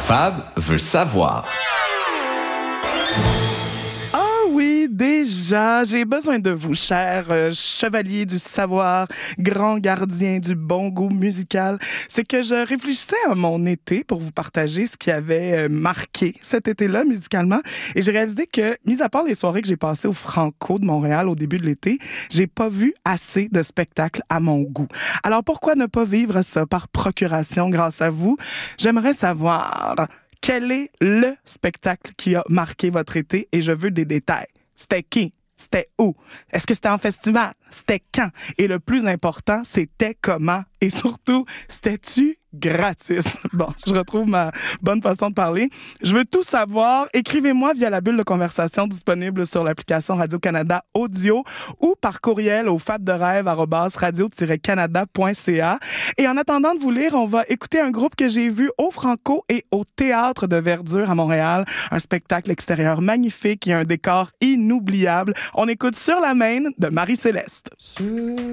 Fab veut savoir. Oui, déjà, j'ai besoin de vous, cher chevalier du savoir, grand gardien du bon goût musical. C'est que je réfléchissais à mon été pour vous partager ce qui avait marqué cet été-là musicalement. Et j'ai réalisé que, mis à part les soirées que j'ai passées au Franco de Montréal au début de l'été, j'ai pas vu assez de spectacles à mon goût. Alors pourquoi ne pas vivre ça par procuration grâce à vous? J'aimerais savoir... Quel est le spectacle qui a marqué votre été? Et je veux des détails. C'était qui? C'était où? Est-ce que c'était en festival? C'était quand? Et le plus important, c'était comment? Et surtout, c'était-tu gratis? Bon, je retrouve ma bonne façon de parler. Je veux tout savoir. Écrivez-moi via la bulle de conversation disponible sur l'application Radio-Canada Audio ou par courriel au fabderêve@radio-canada.ca. Et en attendant de vous lire, on va écouter un groupe que j'ai vu au Franco et au Théâtre de Verdure à Montréal. Un spectacle extérieur magnifique et un décor inoubliable. On écoute Sur la Main de Marie-Céleste.